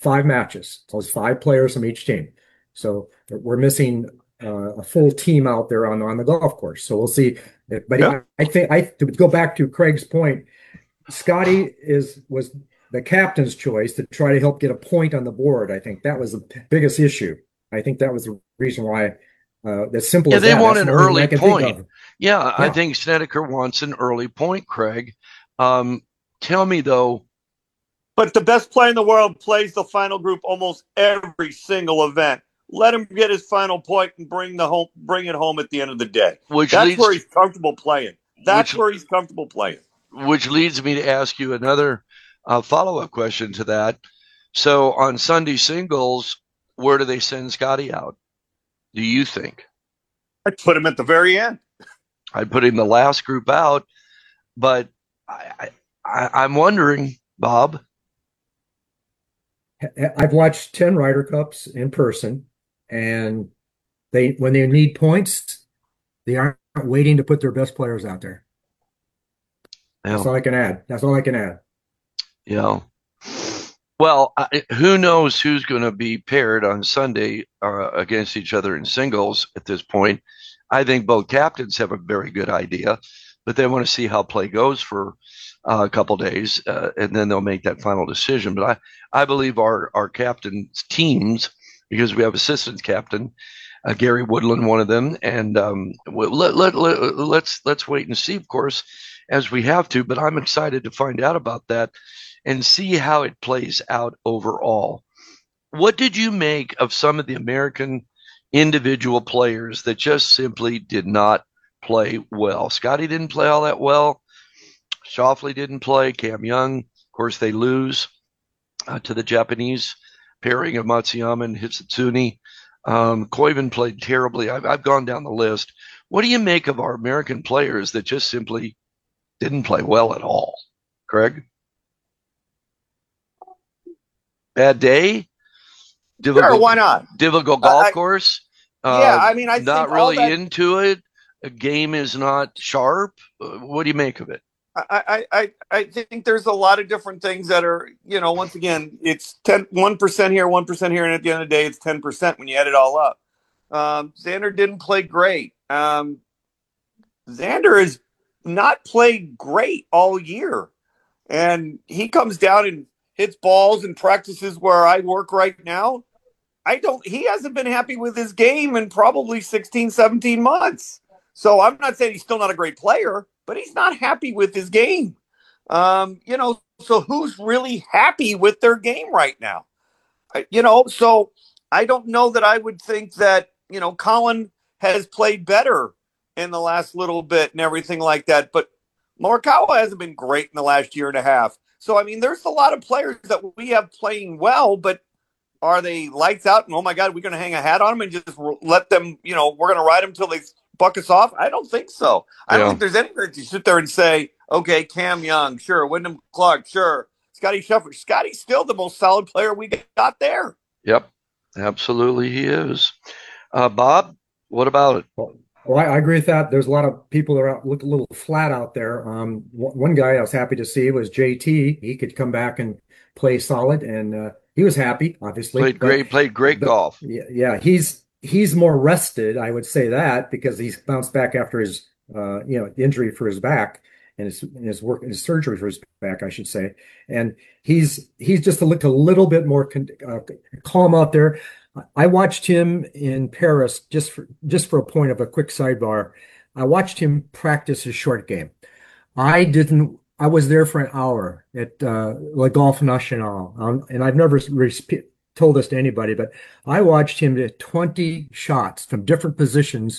5 matches. So it's 5 players from each team. So we're missing a full team out there on the golf course. So we'll see. But Yeah. I think to go back to Craig's point, Scotty was the captain's choice to try to help get a point on the board. I think that was the biggest issue. I think that was the reason why. As simple Yeah, as they that. want That's an the only thing I early can think point. of. Yeah, I Yeah. think Snedeker wants an early point, Craig. Tell me though, But the best player in the world plays the final group almost every single event. Let him get his final point and bring it home at the end of the day. which That's where leads he's comfortable playing. That's which where he's comfortable playing. which leads me to ask you another follow-up question to that. So on Sunday singles, where do they send Scotty out? Do you think? I'd put him at the very end. I'd put him the last group out, but I'm wondering, Bob. I've watched 10 Ryder Cups in person, and when they need points, they aren't waiting to put their best players out there. That's Yeah, all I can add. That's all I can add. yeah. Well, who knows who's going to be paired on Sunday against each other in singles at this point. I think both captains have a very good idea, but they want to see how play goes for a couple days, and then they'll make that final decision. But I believe our captains' teams, because we have assistant captain, Gary Woodland, one of them, and let's wait and see, of course, as we have to. But I'm excited to find out about that and see how it plays out overall. What did you make of some of the American individual players that just simply did not play well? Scotty didn't play all that well. Schauffele didn't play. Cam Young, of course, they lose to the Japanese pairing of Matsuyama and Hitsutsuni. Koiven played terribly. I've gone down the list. What do you make of our American players that just simply didn't play well at all? Craig? Bad day? Sure, why not? Difficult golf course? Yeah, I mean, I Not think all really that. into it. A game is not sharp. What do you make of it? I think there's a lot of different things that are, once again, it's 1% here, 1% here, and at the end of the day, it's 10% when you add it all up. Xander didn't play great. Xander has not played great all year, and he comes down and hits balls and practices where I work right now. He hasn't been happy with his game in probably 16, 17 months. So I'm not saying he's still not a great player, but he's not happy with his game. So who's really happy with their game right now? So I don't know that I would think that, Colin has played better in the last little bit and everything like that. But Morikawa hasn't been great in the last year and a half. So, I mean, there's a lot of players that we have playing well, but are they lights out and, oh, my God, we're going to hang a hat on them and just let them, we're going to ride them until they buck us off? I don't think so. I don't Yeah. think there's anywhere to sit there and say, okay, Cam Young, sure. Wyndham Clark, sure. Scotty Scheffler. Scotty's still the most solid player we got there. Yep. Absolutely, he is. Bob, what about it? Well, I agree with that. There's a lot of people that look a little flat out there. One guy I was happy to see was JT. He could come back and play solid, and he was happy, obviously. Played great golf. Yeah, he's more rested. I would say that because he's bounced back after his injury for his back and his surgery for his back, I should say. And he's just looked a little bit more calm out there. I watched him in Paris just for a point of a quick sidebar. I watched him practice his short game. I didn't. I was there for an hour at Le Golf National, and I've never told this to anybody, but I watched him hit 20 shots from different positions